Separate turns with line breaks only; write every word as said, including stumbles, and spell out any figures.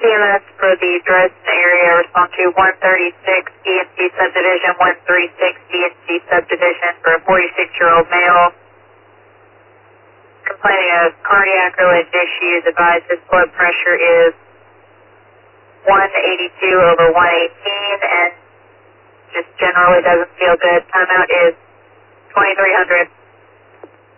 M S for the Dresden area, respond to one thirty-six D and C subdivision, one thirty-six D and C subdivision for a forty-six-year-old male. Complaining of cardiac-related issues, advised his blood pressure is one eighty-two over one eighteen and just generally doesn't feel good. Timeout is twenty-three hundred.